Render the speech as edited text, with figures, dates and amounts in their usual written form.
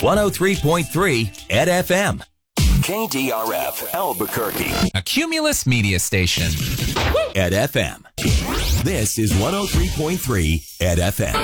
103.3 at FM. KDRF Albuquerque. A Cumulus media station. At FM. This is 103.3 at FM.